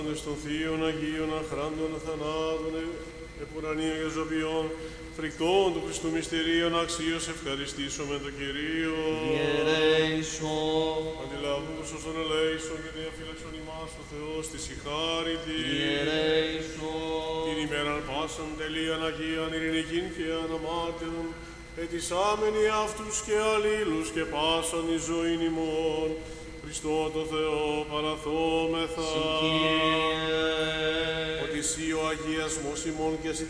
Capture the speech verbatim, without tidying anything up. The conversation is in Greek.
των Θείων Αγίων Αχράντων Αθανάτων επουρανίων και ζωπιών φρικτών του Χριστού μυστηρίων αξίως ευχαριστήσουμε τον Κυρίο. Ιερέησον. Αντιλαβούς όσων ελέησον και διαφύλαξον ημάς ο Θεός της η χάριτη. Ιερέησον. Την ημέραν πάσαν τελείαν Αγίαν ειρηνικήν και αναμάρτυρον ετισάμενοι αυτούς και αλλήλους και πάσαν η ζωήν ημών. Χριστό το Θεό παραθόμεθα. Συ Κύριε. Ότι εσύ ο αγιασμός ημών και εσύ